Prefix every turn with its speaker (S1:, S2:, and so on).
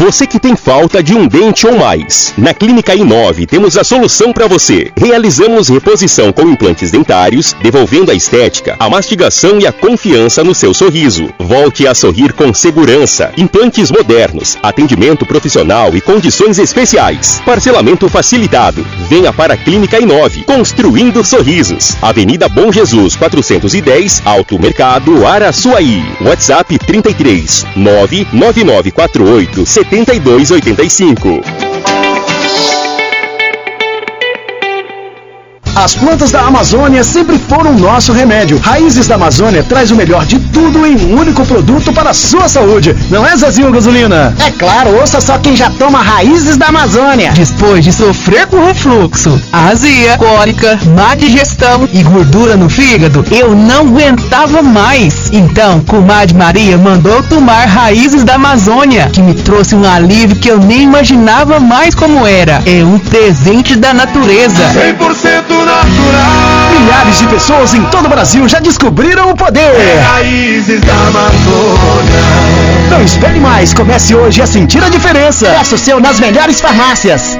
S1: Você que tem falta de um dente ou mais. Na Clínica I9 temos a solução para você. Realizamos reposição com implantes dentários, devolvendo a estética, a mastigação e a confiança no seu sorriso. Volte a sorrir com segurança. Implantes modernos, atendimento profissional e condições especiais. Parcelamento facilitado. Venha para a Clínica I9, construindo sorrisos. Avenida Bom Jesus, 410, Alto Mercado, Araçuaí. WhatsApp 33 99948 7285.
S2: As plantas da Amazônia sempre foram nosso remédio. Raízes da Amazônia traz o melhor de tudo em um único produto para a sua saúde. Não é, Zezinho Gasolina?
S3: É claro, ouça só quem já toma Raízes da Amazônia.
S4: Depois de sofrer com refluxo, azia, cólica, má digestão e gordura no fígado, eu não aguentava mais. Então, comadre Maria mandou tomar Raízes da Amazônia, que me trouxe um alívio que eu nem imaginava mais como era. É um presente da natureza.
S5: 100% natural.
S2: Milhares de pessoas em todo o Brasil já descobriram o poder.
S5: É Raízes da Amazônia.
S2: Não espere mais, comece hoje a sentir a diferença.
S3: Peça o seu nas melhores farmácias.